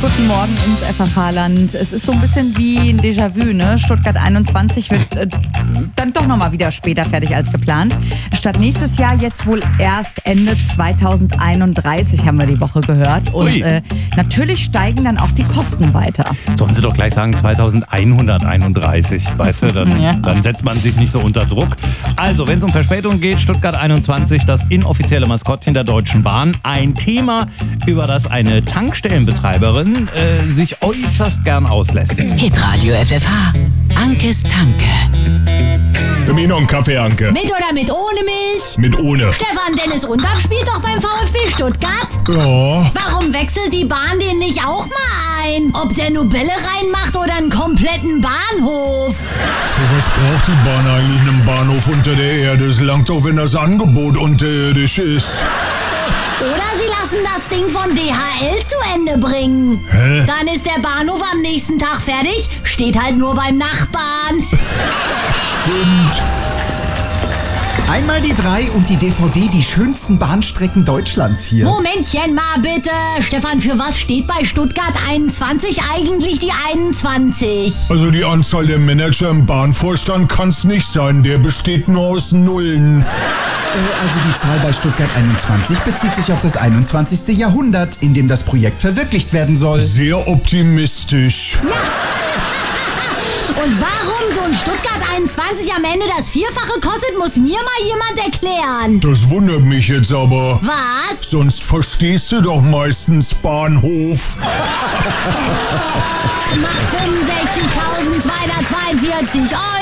Guten Morgen ins FFH-Land. Es ist so ein bisschen wie ein Déjà-vu, ne? Stuttgart 21 wird dann doch nochmal wieder später fertig als geplant. Statt nächstes Jahr jetzt wohl erst Ende 2031, haben wir die Woche gehört. Und natürlich steigen dann auch die Kosten weiter. Sollen Sie doch gleich sagen 2131, weißt du? Dann setzt man sich nicht so unter Druck. Also, wenn es um Verspätung geht, Stuttgart 21, das inoffizielle Maskottchen der Deutschen Bahn. Ein Thema, über das eine Tankstellenbetreiberin sich äußerst gern auslässt. Hitradio FFH. Ankes Tanke. Für mich noch einen Kaffee, Anke. Mit oder mit ohne Milch? Mit ohne. Stefan Dennis Undaff spielt doch beim VfB Stuttgart. Ja. Warum wechselt die Bahn den nicht auch mal ein? Ob der nur Bälle reinmacht oder einen kompletten Bahnhof? Für was braucht die Bahn eigentlich einen Bahnhof unter der Erde? Es langt doch, wenn das Angebot unterirdisch ist. Oder sie lassen das Ding von DHL zu Ende bringen. Hä? Dann ist der Bahnhof am nächsten Tag fertig, steht halt nur beim Nachbarn. Stimmt. Einmal die 3 und die DVD Die schönsten Bahnstrecken Deutschlands hier. Momentchen mal bitte. Stefan, für was steht bei Stuttgart 21 eigentlich die 21? Also die Anzahl der Manager im Bahnvorstand kann's nicht sein. Der besteht nur aus Nullen. Also die Zahl bei Stuttgart 21 bezieht sich auf das 21. Jahrhundert, in dem das Projekt verwirklicht werden soll. Sehr optimistisch. Und warum so ein Stuttgart 21 am Ende das Vierfache kostet, muss mir mal jemand erklären. Das wundert mich jetzt aber. Was? Sonst verstehst du doch meistens Bahnhof. Macht 65.242 €.